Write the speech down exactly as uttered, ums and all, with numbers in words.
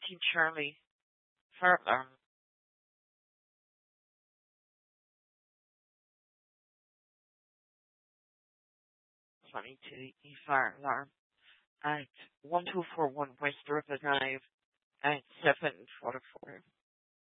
nineteen Charlie, fire alarm. twenty-two E fire alarm at one two four one West River Drive at seven forty-four.